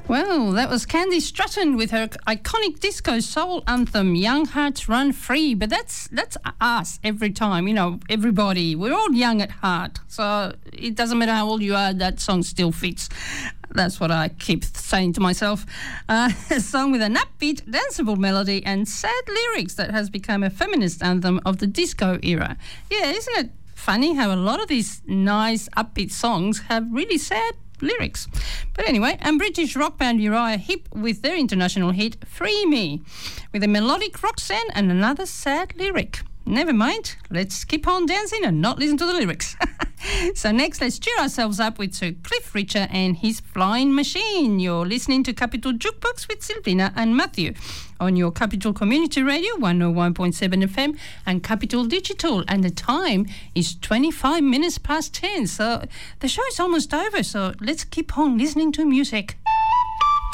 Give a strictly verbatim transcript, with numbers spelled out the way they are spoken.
Well, that was Candy Stratton with her iconic disco soul anthem, Young Hearts Run Free. But that's that's us every time, you know, everybody. We're all young at heart. So it doesn't matter how old you are, that song still fits. That's what I keep saying to myself. Uh, a song with an upbeat, danceable melody and sad lyrics that has become a feminist anthem of the disco era. Yeah, isn't it funny how a lot of these nice, upbeat songs have really sad lyrics? But anyway, and British rock band Uriah Heep with their international hit Free Me, with a melodic Roxanne and another sad lyric. Never mind, let's keep on dancing and not listen to the lyrics. So next, let's cheer ourselves up with Sir Cliff Richard and his Flying Machine. You're listening to Capital Jukebox with Silvina and Matthew on your Capital Community Radio one oh one point seven F M and Capital Digital, and the time is twenty-five minutes past ten. So the show is almost over, so let's keep on listening to music.